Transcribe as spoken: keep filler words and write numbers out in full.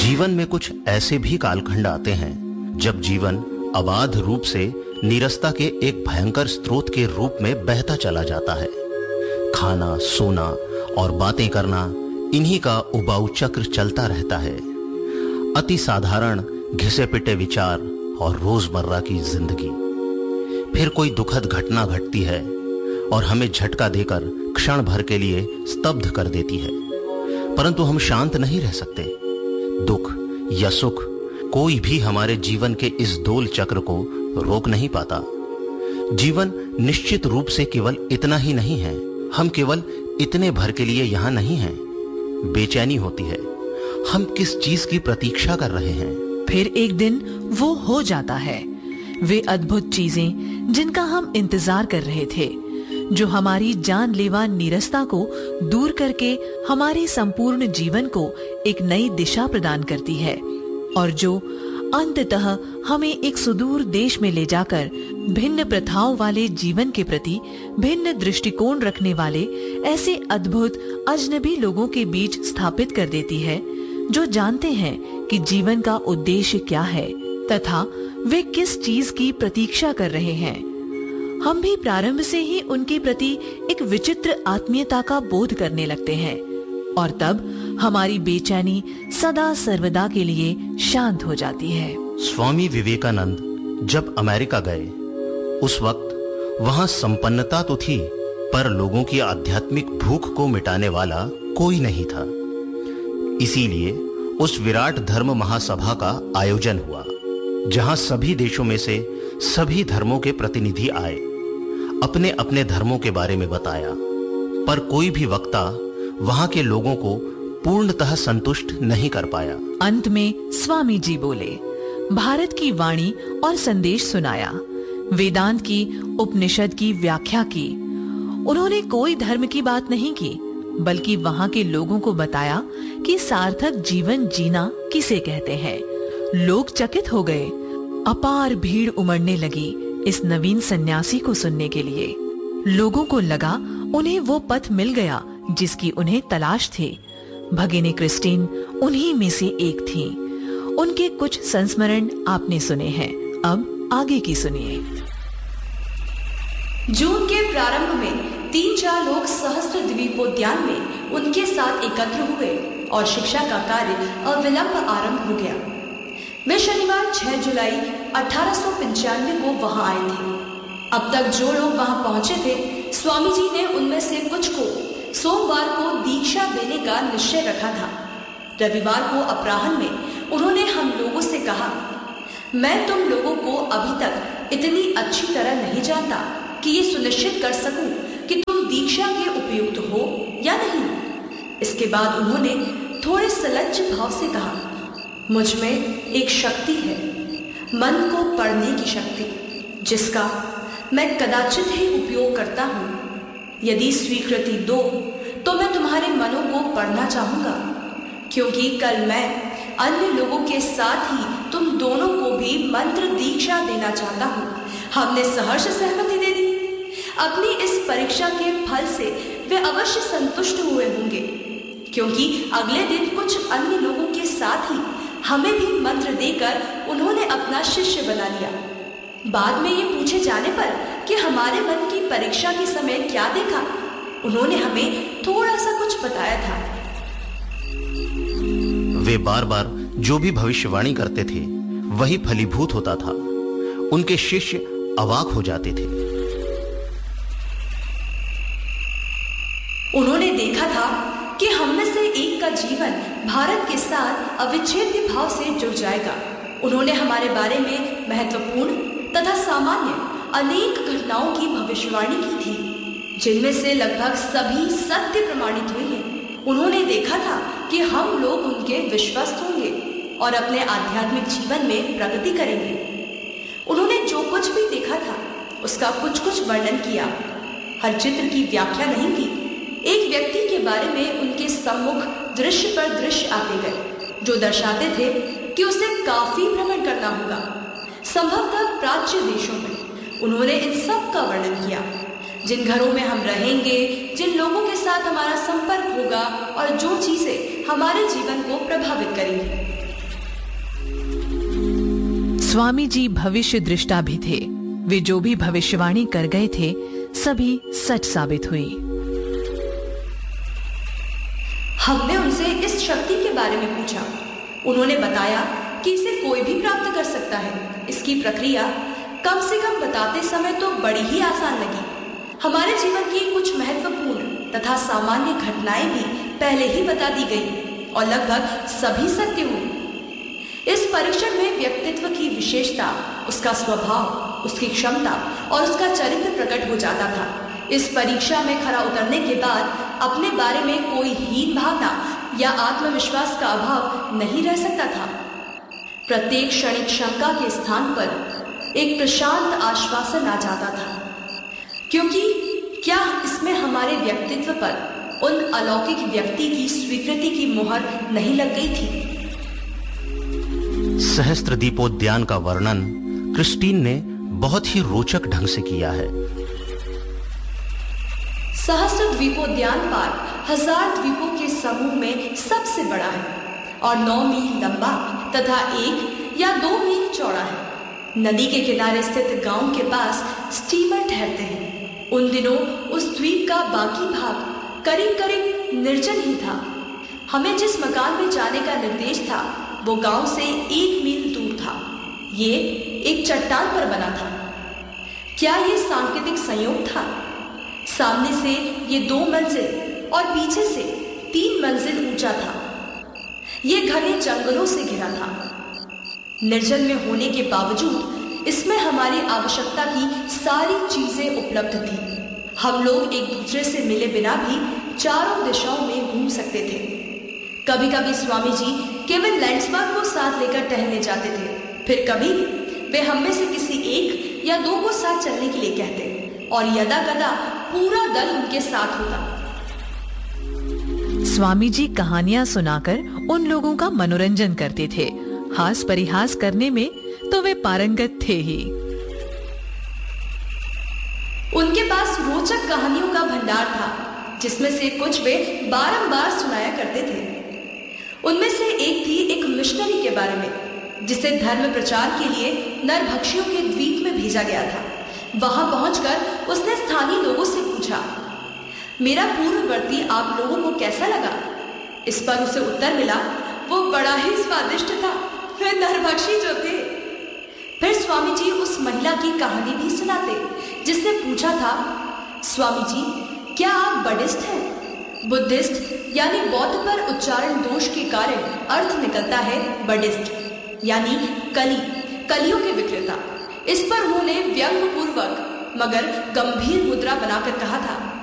जीवन में कुछ ऐसे भी कालखंड आते हैं जब जीवन अबाध रूप से नीरसता के एक भयंकर स्रोत के रूप में बहता चला जाता है। खाना, सोना और बातें करना, इन्हीं का उबाऊ चक्र चलता रहता है। अति साधारण घिसे पिटे विचार और रोजमर्रा की जिंदगी। फिर कोई दुखद घटना घटती है और हमें झटका देकर क्षण भर के लिए स्तब्ध कर देती है, परंतु हम शांत नहीं रह सकते। दुख या सुख, कोई भी हमारे जीवन के इस दोल चक्र को रोक नहीं पाता। जीवन निश्चित रूप से केवल इतना ही नहीं है। हम केवल इतने भर के लिए यहां नहीं हैं। बेचैनी होती है, हम किस चीज की प्रतीक्षा कर रहे हैं। फिर एक दिन वो हो जाता है, वे अद्भुत चीजें जिनका हम इंतजार कर रहे थे, जो हमारी जानलेवा नीरसता को दूर करके हमारे संपूर्ण जीवन को एक नई दिशा प्रदान करती है और जो अंततः हमें एक सुदूर देश में ले जाकर भिन्न प्रथाओं वाले जीवन के प्रति भिन्न दृष्टिकोण रखने वाले ऐसे अद्भुत अजनबी लोगों के बीच स्थापित कर देती है, जो जानते हैं कि जीवन का उद्देश्य क्या है तथा वे किस चीज की प्रतीक्षा कर रहे हैं। हम भी प्रारंभ से ही उनके प्रति एक विचित्र आत्मीयता का बोध करने लगते हैं और तब हमारी बेचैनी सदा सर्वदा के लिए शांत हो जाती है। स्वामी विवेकानंद जब अमेरिका गए, उस वक्त वहां संपन्नता तो थी, पर लोगों की आध्यात्मिक भूख को मिटाने वाला कोई नहीं था। इसीलिए उस विराट धर्म महासभा का आयोजन हुआ, जहां सभी देशों में से सभी धर्मों के प्रतिनिधि आए, अपने अपने धर्मों के बारे में बताया, पर कोई भी वक्ता वहां के लोगों को पूर्णतः संतुष्ट नहीं कर पाया। अंत में स्वामी जी बोले, भारत की वाणी और संदेश सुनाया, वेदांत की, उपनिषद की व्याख्या की। उन्होंने कोई धर्म की बात नहीं की, बल्कि वहां के लोगों को बताया कि सार्थक जीवन जीना किसे कहते हैं। लोग चकित हो गए। अपार भीड़ उमड़ने लगी इस नवीन सन्यासी को सुनने के लिए। लोगों को लगा उन्हें वो पथ मिल गया जिसकी उन्हें तलाश थी। भगिनी क्रिस्टीन उन्हीं में से एक थी। उनके कुछ संस्मरण आपने सुने हैं, अब आगे की सुनिए। जून के प्रारंभ में तीन चार लोग सहस्त्र द्वीपोद्यान में उनके साथ एकत्र हुए और शिक्षा का कार्य अविलंब आरंभ हो गया। वे शनिवार छह जुलाई अठारह सौ पंचानवे को वहां आए थे। अब तक जो लोग वहां पहुंचे थे, स्वामी जी ने उनमें से कुछ को सोमवार को दीक्षा देने का निश्चय रखा था। रविवार को अपराह्न में उन्होंने हम लोगों से कहा, मैं तुम लोगों को अभी तक इतनी अच्छी तरह नहीं जानता कि ये सुनिश्चित कर सकूं कि तुम दीक्षा के उपयुक्त हो या नहीं। इसके बाद उन्होंने थोड़े सलज्ज भाव से कहा, मुझ में एक शक्ति है, मन को पढ़ने की शक्ति, जिसका मैं कदाचित ही उपयोग करता हूँ। यदि स्वीकृति दो तो मैं तुम्हारे मनों को पढ़ना चाहूंगा, क्योंकि कल मैं अन्य लोगों के साथ ही तुम दोनों को भी मंत्र दीक्षा देना चाहता हूँ। हमने सहर्ष सहमति दे दी। अपनी इस परीक्षा के फल से वे अवश्य संतुष्ट हुए होंगे, क्योंकि अगले दिन कुछ अन्य लोगों के साथ ही हमें भी मंत्र देकर उन्होंने अपना शिष्य बना लिया। बाद में ये पूछे जाने पर कि हमारे मन की परीक्षा के समय क्या देखा, उन्होंने हमें थोड़ा सा कुछ बताया था। वे बार बार जो भी भविष्यवाणी करते थे वही फलीभूत होता था। उनके शिष्य अवाक हो जाते थे। उन्होंने देखा था कि हम में से एक का जीवन भारत के साथ अविच्छेद्य भाव से जुड़ जाएगा। उन्होंने हमारे बारे में महत्वपूर्ण तथा सामान्य अनेक घटनाओं की भविष्यवाणी की थी, जिनमें से लगभग सभी सत्य प्रमाणित हुई हैं। उन्होंने देखा था कि हम लोग उनके विश्वस्त होंगे और अपने आध्यात्मिक जीवन में प्रगति करेंगे। उन्होंने जो कुछ भी देखा था उसका कुछ कुछ वर्णन किया, हर चित्र की व्याख्या नहीं की। एक व्यक्ति के बारे में उनके सम्मुख दृश्य पर दृश्य आते गए, जो दर्शाते थे कि उसे काफी भ्रमण करना होगा, संभवतः प्राच्य देशों में। उन्होंने इन सब का वर्णन किया, जिन घरों में हम रहेंगे, जिन लोगों के साथ हमारा संपर्क होगा और जो चीजें हमारे जीवन को प्रभावित करेंगी। स्वामी जी भविष्य दृष्टा भी थे। वे जो भी भविष्यवाणी कर गए थे सभी सच साबित हुई। हमने उनसे इस शक्ति के बारे में पूछा। उन्होंने बताया कि इसे कोई भी प्राप्त कर सकता है। इसकी प्रक्रिया कम से कम बताते समय तो बड़ी ही आसान लगी। हमारे जीवन की कुछ महत्वपूर्ण तथा सामान्य घटनाएं भी पहले ही बता दी गई और लगभग सभी सत्य हुई। इस परीक्षण में व्यक्तित्व की विशेषता, उसका स्वभाव, उसकी क्षमता और उसका चरित्र प्रकट हो जाता था। इस परीक्षा में खरा उतरने के बाद अपने बारे में कोई हीन भावना या आत्मविश्वास का अभाव नहीं रह सकता था। प्रत्येक क्षणिक शंका के स्थान पर एक प्रशांत आश्वासन आ जाता था, क्योंकि क्या इसमें हमारे व्यक्तित्व पर उन अलौकिक व्यक्ति की स्वीकृति की मुहर नहीं लग गई थी। सहस्त्र दीपोद्यान का वर्णन क्रिस्टीन ने बहुत ही रोचक ढंग से किया है। सहस्त्र द्वीपोद्यान पार्क हजार द्वीपों के समूह में सबसे बड़ा है और नौ मील लंबा तथा एक या दो मील चौड़ा है। नदी के किनारे स्थित गांव के पास स्टीमर ठहरते हैं। उन दिनों उस द्वीप का बाकी भाग करीब करीब निर्जन ही था। हमें जिस मकान में जाने का निर्देश था वो गांव से एक मील दूर था। ये एक चट्टान पर बना था। क्या ये सांकेतिक संयोग था? सामने से ये दो मंजिल और पीछे से तीन मंजिल ऊंचा था। ये घने जंगलों से घिरा था। निर्जन में होने के बावजूद इसमें हमारी आवश्यकता की सारी चीजें उपलब्ध थी। हम लोग एक दूसरे से मिले बिना भी चारों दिशाओं में घूम सकते थे। कभी कभी स्वामी जी केवल लैंड्सबर्ग को साथ लेकर टहलने जाते थे, फिर कभी वे हम में से किसी एक या दो को साथ चलने के लिए कहते और यदा कदा पूरा दल उनके साथ होता। स्वामी जी कहानियां सुनाकर उन लोगों का मनोरंजन करते थे। हास परिहास करने में तो वे पारंगत थे ही। उनके पास रोचक कहानियों का भंडार था, जिसमें से कुछ वे बारंबार सुनाया करते थे। उनमें से एक थी एक मिशनरी के बारे में, जिसे धर्म प्रचार के लिए नरभक्षियों के द्वीप में भेजा गया था। वहां पहुंचकर उसने स्थानीय लोगों से पूछा, मेरा पूर्ववर्ती आप लोगों को कैसा लगा? इस पर उसे उत्तर मिला, वो बड़ा ही स्वादिष्ट था। वे नरभक्षी जो थे। फिर स्वामी जी उस महिला की कहानी भी सुनाते, जिसने पूछा था, स्वामी जी क्या आप बुद्धिस्ट हैं? बुद्धिस्ट यानी बौद्ध पर उच्चारण दोष के कारण अर्थ निकलता है बुद्धिस्ट, यानी कली, कलियों के विक्रेता। इस पर उन्होंने व्यंग पूर्वक मगर गंभीर मुद्रा बनाकर कहा था,